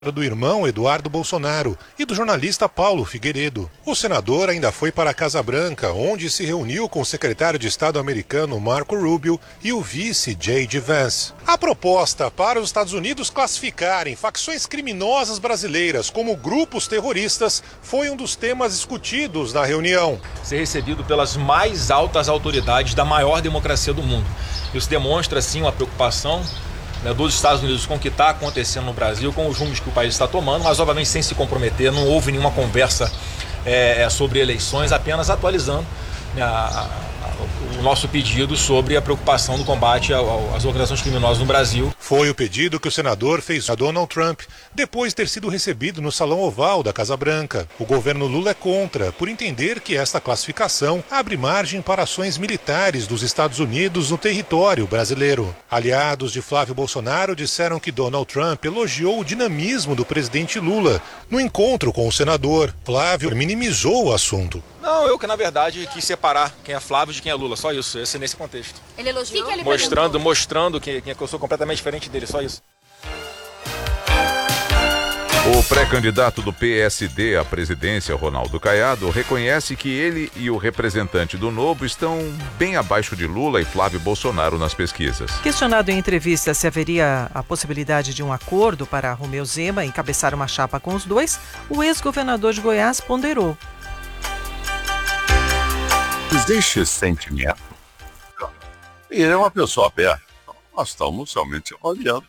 do irmão Eduardo Bolsonaro e do jornalista Paulo Figueiredo. O senador ainda foi para a Casa Branca, onde se reuniu com o secretário de Estado americano Marco Rubio e o vice J.D. Vance. A proposta para os Estados Unidos classificarem facções criminosas brasileiras como grupos terroristas foi um dos temas discutidos na reunião. Ser recebido pelas mais altas autoridades da maior democracia do mundo. Isso demonstra, sim, uma preocupação dos Estados Unidos com o que está acontecendo no Brasil, com os rumos que o país está tomando, mas obviamente sem se comprometer, não houve nenhuma conversa sobre eleições, apenas atualizando o nosso pedido sobre a preocupação do combate às organizações criminosas no Brasil. Foi o pedido que o senador fez a Donald Trump, depois de ter sido recebido no Salão Oval da Casa Branca. O governo Lula é contra, por entender que esta classificação abre margem para ações militares dos Estados Unidos no território brasileiro. Aliados de Flávio Bolsonaro disseram que Donald Trump elogiou o dinamismo do presidente Lula no encontro com o senador. Flávio minimizou o assunto. Não, eu que na verdade quis separar quem é Flávio de quem é Lula, só isso, esse nesse contexto. Ele elogiou? Que ele mostrando que eu sou completamente diferente dele, só isso. O pré-candidato do PSD à presidência, Ronaldo Caiado, reconhece que ele e o representante do Novo estão bem abaixo de Lula e Flávio Bolsonaro nas pesquisas. Questionado em entrevista se haveria a possibilidade de um acordo para Romeu Zema encabeçar uma chapa com os dois, o ex-governador de Goiás ponderou. Existe esse sentimento. Ele é uma pessoa aberta. Nós estamos somente olhando.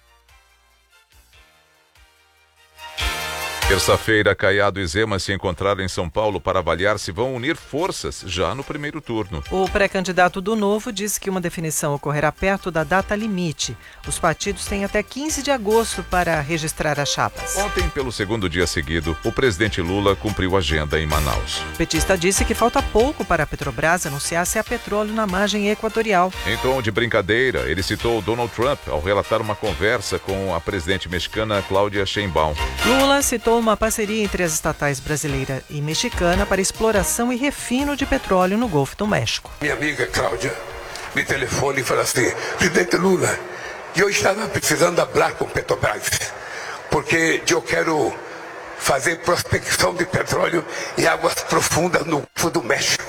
Terça-feira, Caiado e Zema se encontraram em São Paulo para avaliar se vão unir forças já no primeiro turno. O pré-candidato do Novo disse que uma definição ocorrerá perto da data limite. Os partidos têm até 15 de agosto para registrar as chapas. Ontem, pelo segundo dia seguido, o presidente Lula cumpriu agenda em Manaus. O petista disse que falta pouco para a Petrobras anunciar se há petróleo na margem equatorial. Em tom de brincadeira, ele citou Donald Trump ao relatar uma conversa com a presidente mexicana Cláudia Sheinbaum. Lula citou uma parceria entre as estatais brasileira e mexicana para exploração e refino de petróleo no Golfo do México. Minha amiga Cláudia me telefona e fala assim: presidente Lula, eu estava precisando falar com Petrobras, porque eu quero fazer prospecção de petróleo em águas profundas no Golfo do México.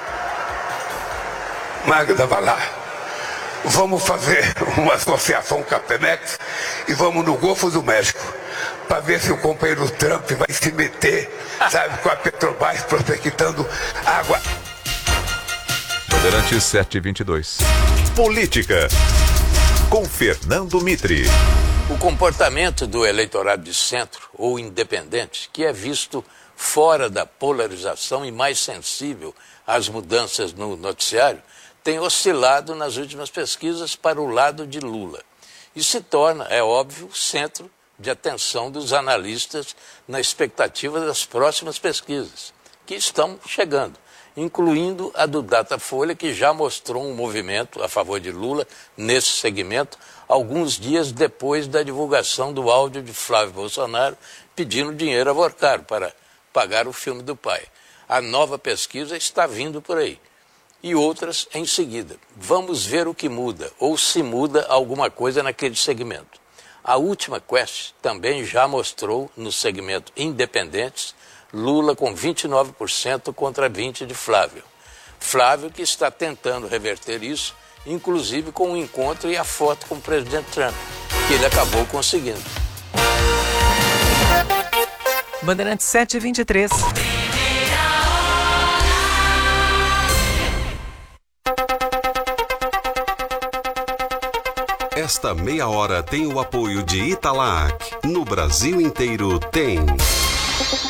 Magda, vai lá. Vamos fazer uma associação com a Pemex e vamos no Golfo do México para ver se o companheiro Trump vai se meter, sabe, com a Petrobras prospectando água. Bandeirantes 722. Política, com Fernando Mitre. O comportamento do eleitorado de centro ou independente, que é visto fora da polarização e mais sensível às mudanças no noticiário, tem oscilado nas últimas pesquisas para o lado de Lula. E se torna, é óbvio, centro de atenção dos analistas na expectativa das próximas pesquisas, que estão chegando, incluindo a do Datafolha, que já mostrou um movimento a favor de Lula nesse segmento, alguns dias depois da divulgação do áudio de Flávio Bolsonaro pedindo dinheiro a Vorcaro para pagar o filme do pai. A nova pesquisa está vindo por aí. E outras em seguida. Vamos ver o que muda, ou se muda alguma coisa naquele segmento. A última Quest também já mostrou no segmento independentes Lula com 29% contra 20% de Flávio. Flávio que está tentando reverter isso, inclusive com o encontro e a foto com o presidente Trump, que ele acabou conseguindo. Bandeirantes 723. Esta meia hora tem o apoio de Italac. No Brasil inteiro tem.